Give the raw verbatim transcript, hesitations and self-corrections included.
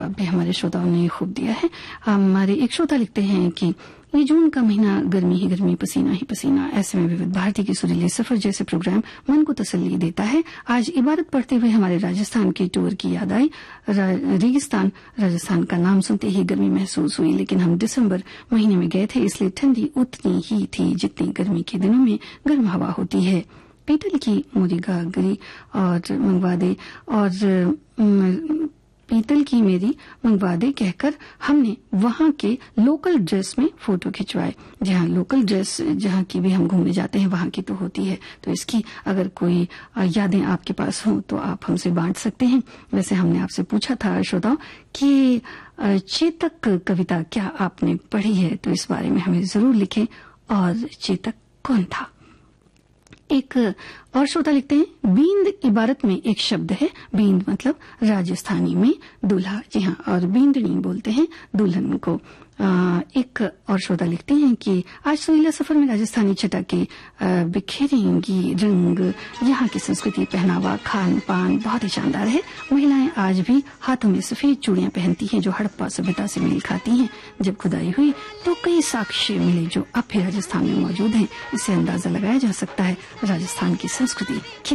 भी हमारे श्रोताओं ने खूब दिया है। हमारे एक श्रोता लिखते हैं कि ये जून का महीना गर्मी ही गर्मी, पसीना ही पसीना, ऐसे में विविध भारती की सुरीले सफर जैसे प्रोग्राम मन को तसल्ली देता है। आज इबारत पढ़ते हुए हमारे राजस्थान के टूर की याद आई। रेगिस्तान राजस्थान का नाम सुनते ही गर्मी महसूस हुई, लेकिन हम दिसंबर महीने में गए थे, इसलिए ठंडी उतनी ही थी जितनी गर्मी के दिनों में गर्म हवा होती है। पीतल की मोरी गागरी और मंगवा दे और पीतल की मेरी मंगवा दे कहकर हमने वहां के लोकल ड्रेस में फोटो खिंचवाए। जहां लोकल ड्रेस जहां की भी हम घूमने जाते हैं वहां की तो होती है, तो इसकी अगर कोई यादें आपके पास हो तो आप हमसे बांट सकते हैं। वैसे हमने आपसे पूछा था श्रोताओं कि चेतक कविता क्या आपने पढ़ी है, तो इस बारे में हमें जरूर लिखें। और चेतक कौन था? एक और श्रोता लिखते हैं, बींद इबारत में एक शब्द है। बींद मतलब राजस्थानी में दूल्हा, जी हाँ, और बींदनी बोलते हैं दुल्हन को। आ, एक और श्रोता लिखते हैं कि आज सुरीला सफर में राजस्थानी छटा के बिखेरेंगी रंग। यहाँ की संस्कृति, पहनावा, खान पान बहुत ही शानदार है। महिलाएं आज भी हाथों में सफेद चूड़ियां पहनती हैं जो हड़प्पा सभ्यता से मेल खाती हैं। जब खुदाई हुई तो कई साक्ष्य मिले जो अब भी राजस्थान में मौजूद हैं। इससे अंदाजा लगाया जा सकता है राजस्थान की संस्कृति